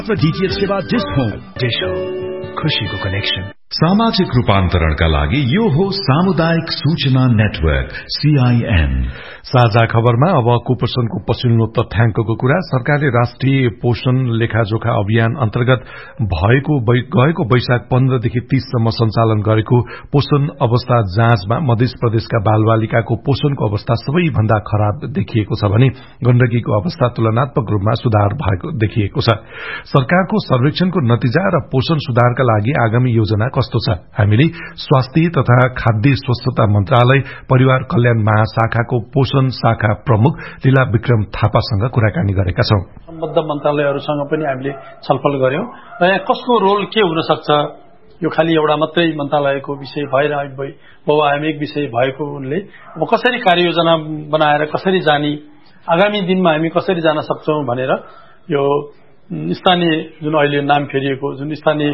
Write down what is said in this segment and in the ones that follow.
DTH सेवा dish home खुशीको connection. सामाजिक रूपान्तरणका लागि यो हो सामुदायिक सूचना नेटवर्क CIN। साझा खबरमा अब कुपोषणको पछिल्लो तथ्याङ्कको कुरा। सरकारले राष्ट्रिय पोषण लेखाजोखा अभियान अन्तर्गत गएको वैशाख 15 देखि 30 सम्म सञ्चालन गरेको पोषण अवस्था जाँचमा मध्य प्रदेशका बालबालिकाको पोषणको अवस्था सबैभन्दा खराब देखिएको छ भने गण्डकीको अवस्था तुलनात्मक रूपमा सुधार भएको देखिएको छ। सरकारको सर्वेक्षणको नतिजा र पोषण सुधारका लागि आगामी योजना कस्तो छ? हामीले स्वास्थ्य तथा खाद्य स्वच्छता मन्त्रालय परिवार कल्याण महाशाखाको पोषण शाखा प्रमुख लीला विक्रम थापासँग कुराकानी गरेका छौं। सम्बद्ध मन्त्रालयहरूसँग पनि हामीले छलफल गर्यौं र यहाँ कसको रोल के हुन सक्छ, यो खाली एउटा मात्रै मन्त्रालयको विषय भएर बहुआयामिक विषय भएको हुनाले अब कसरी कार्ययोजना बनाएर कसरी जाने, आगामी दिनमा हामी कसरी जान सक्छौं भनेर यो स्थानीय जुन अहिले नाम फेरिएको जुन स्थानीय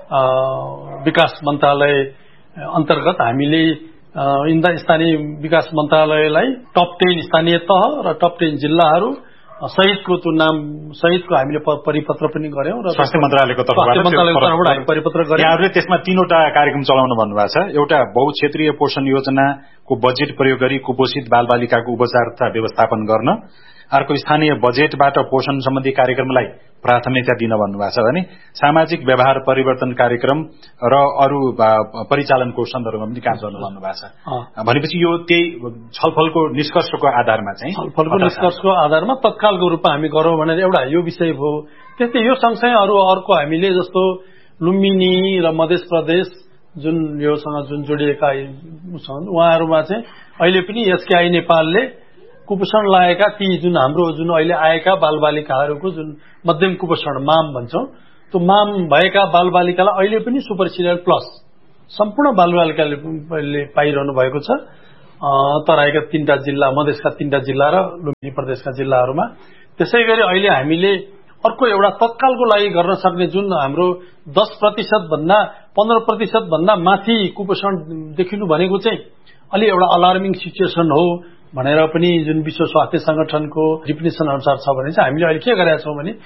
विकास मन्त्रालय अन्तर्गत हामीले स्थानीय विकास मन्त्रालयलाई टप 10 स्थानीय तह र टप 10 जिल्लाहरू सहितको हामीले परिपत्र पनि गर्यौं र स्वास्थ्य मन्त्रालयको तर्फबाट हामी परिपत्र गर्यौं। यहाँहरूले त्यसमा 3वटा कार्यक्रम चलाउनु भन्नुभएको छ। एउटा बहुक्षेत्रीय पोषण योजनाको बजेट प्रयोग गरी कुपोषित बालबालिकाको उपचार तथा व्यवस्थापन गर्न, अर्को स्थानीय बजेटबाट पोषण सम्बन्धी कार्यक्रमलाई प्राथमिकता दिन भन्नुभएको छ भने सामाजिक व्यवहार परिवर्तन कार्यक्रम र अरू परिचालनको सन्दर्भमा पनि काम गर्नु भन्नुभएको छ। भनेपछि यो त्यही छलफलको निष्कर्षको आधारमा तत्कालको रूपमा हामी गरौं भनेर एउटा यो विषय भयो। त्यस्तै यो सँगसँगै अर्को हामीले जस्तो लुम्बिनी र मध्य प्रदेश जुन योसँग जुन जोडिएका छन् उहाँहरूमा चाहिँ अहिले पनि एसकेआई नेपालले कुपोषण लागेका ती जुन हाम्रो जुन अहिले आएका बालबालिकाहरूको जुन मध्यम कुपोषण माम भन्छौं, त्यो माम भएका बालबालिकालाई अहिले पनि सुपर सिरियल प्लस सम्पूर्ण बालबालिकाले पाइरहनु भएको छ। तराईका 3टा जिल्ला, मधेसका 3टा जिल्ला र लुम्बिनी प्रदेशका जिल्लाहरूमा। त्यसैगरी अहिले हामीले अर्को एउटा तत्कालको लागि गर्न सक्ने जुन हाम्रो 10% भन्दा 15% भन्दा माथि कुपोषण देखिनु भनेको चाहिँ अलि एउटा अलार्मिङ सिचुएसन हो भनेर पनि जुन विश्व स्वास्थ्य संगठनको डिफिनेसन अनुसार छ भने चाहिँ हामीले अहिले के गरेका छौं भने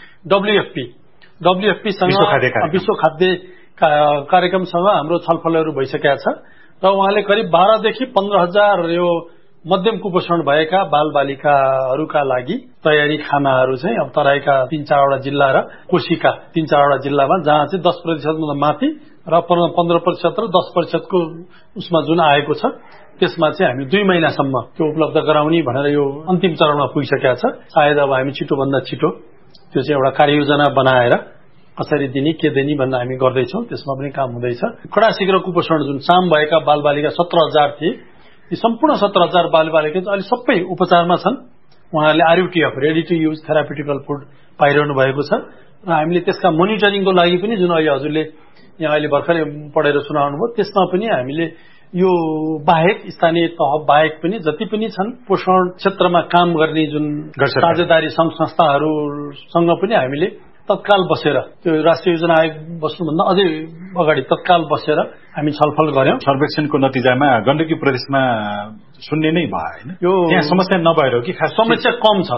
WFP सँग विश्व खाद्य कार्यक्रमसँग हाम्रो छलफलहरू भइसकेका छ र उहाँले करिब 12 देखि 15,000 यो मध्यम कुपोषण भएका बालबालिकाहरूका लागि तयारी खानाहरू चाहिँ अब तराईका 3-4 वटा जिल्ला र कोशीका 3-4 वटा जिल्लामा जहाँ चाहिँ 10% भन्दा माथि र 15% र 10% को उसमा जुन आएको छ त्यसमा चाहिँ हामी 2 महिनासम्म त्यो उपलब्ध गराउने भनेर यो अन्तिम चरणमा पुगिसकेका छ। सायद अब हामी छिटो भन्दा छिटो त्यो चाहिँ एउटा कार्ययोजना बनाएर कसरी दिने के दिने भन्ने हामी गर्दैछौं। त्यसमा पनि काम हुँदैछ। कडा शीघ्र कुपोषण जुन साम भएका बालबालिका 17,000 थिए, ती सम्पूर्ण 17,000 बालबालिका अहिले सबै उपचारमा छन्। उहाँहरूले RUTF ready to use थेरापिटिकल food पाइरहनु भएको छ र हामीले त्यसका मोनिटरिङको लागि पनि जुन अहिले हजुरले यहाँ अहिले भर्खरै पढेर सुनाउनु भयो त्यसमा पनि हामीले यो बाहेक स्थानीय तह बाहेक पनि जति पनि छन् पोषण क्षेत्रमा काम गर्ने जुन साझेदारी संघ संस्थाहरूसँग पनि हामीले तत्काल बसेर त्यो राष्ट्रिय योजना आयोग बस्नुभन्दा अझै अगाडि तत्काल बसेर हामी छलफल गर्यौं। सर्वेक्षणको नतिजामा गण्डकी प्रदेशमा शून्य नै भयो हैन? यो त्यहाँ समस्या नभएर हो कि खास समस्या कम छ।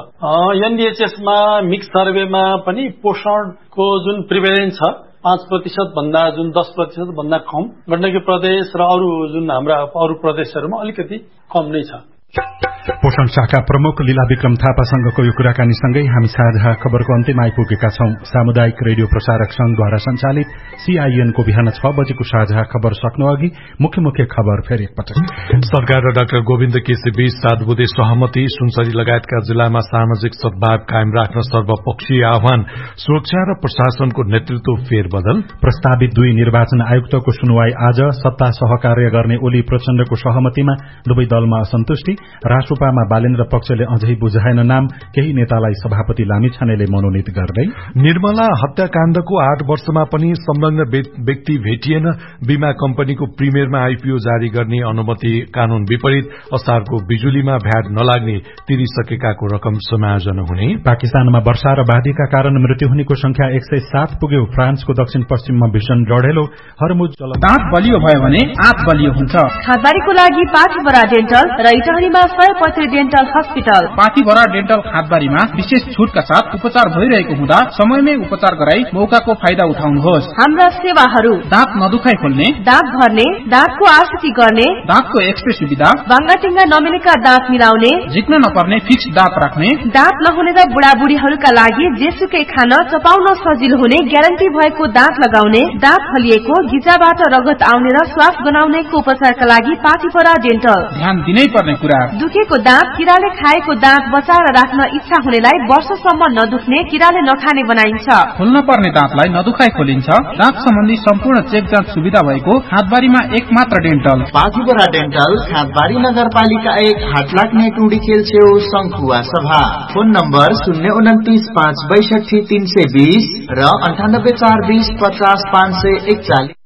NDHS मा मिक्स सर्वेमा पनि पोषणको जुन प्रिभेलेन्स छ 5% भन्दा जुन 10% भन्दा कम, गण्डकी प्रदेश र अरू जुन हाम्रा अरू प्रदेशहरूमा अलिकति कम नै छ। पोषण शाखा प्रमुख लीला विक्रम थापासँगको यो कुराकानीसँगै हामी साझा खबरको अन्त्यमा आइपुगेका छौं। सामुदायिक रेडियो प्रसारक संघद्वारा सञ्चालित CIN को बिहान 6 बजेको साझा खबर सक्नु अघि मुख्य खबर फेरि एकपटक। सरकार र डाक्टर गोविन्द केसी बीच 7 बुँदे सहमति। सुनसरी लगायतका जिल्लामा सामाजिक सद्भाव कायम राख्न सर्वपक्षीय आह्वान। सुरक्षा र प्रशासनको नेतृत्व फेरबदल। प्रस्तावित 2 निर्वाचन आयुक्तको सुनवाई आज। सत्ता सहकार्य गर्ने ओली प्रचण्डको सहमतिमा दुवै दलमा असन्तुष्टि। रासोपामा बालेन्द्र पक्षले अझै बुझाएन नाम, केही नेतालाई सभापति लामिछानेले मनोनित गर्दै। निर्मला हत्याकाण्डको 8 वर्षमा पनि संलग्न व्यक्ति भेटिएन। बीमा कम्पनीको प्रिमियरमा IPO जारी गर्ने अनुमति कानून विपरीत। असारको बिजुलीमा भ्याट नलाग्ने, तिरिसकेकाको रकम समायोजन हुने। पाकिस्तानमा वर्षा र बाढीका कारण मृत्यु हुनेको संख्या 107 पुग्यो। फ्रान्सको दक्षिण पश्चिममा भीषण डढेलो। हरमुज दाँत बलियो भयो भने आँत बलियो हुन्छ। खादबारीको लागि पाठ बरा डेन्टल र इटालीमा पैत्री डेन्टल हस्पिटल। पाथीभरा डेन्टल खादबारीमा विशेष छुटका साथ उपचार भइरहेको हुँदा समयमै उपचार गराई मौकाको फाइदा उठाउनुहोस्। हाम्रा सेवाहरू दाँत नदुखाइ खोल्ने, दाँत भर्ने, दाँतको आरसीटी गर्ने, दाँतको एक्सरे सुविधा, बाङ्गाटिङ्गा नमिलेका दाँत मिलाउने, झिक्न नपर्ने फिक्स दाँत राख्ने, दाँत नहुने र बुढाबुढीहरूका लागि जेसुकै खान चपाउन सजिलो हुने ग्यारेन्टी भएको दाँत लगाउने, दाँत फलिएको, गिजाबाट रगत आउने र श्वास बनाउनेको उपचारका लागि पाथीभरा डेन्टल। ध्यान दिनै पर्ने कुरा, दुखेको दाँत, किराले खाएको दाँत बचाएर राख्न इच्छा हुनेलाई वर्षसम्म नदुख्ने, किराले नखाने बनाइन्छ। खोल्न पर्ने दाँतलाई नदुखाइ खोलिन्छ। दाँत सम्बन्धी सम्पूर्ण चेक जाँच सुविधा भएको खादबारीमा एकमात्र डेन्टल। पाथीभरा डेन्टल, खादबारी नगरपालिका 1, हाटलाग्ने टुडी खेल छेउ, शंखुवा सभा। फोन नम्बर 029 5 62 320 र 98 420 50 541।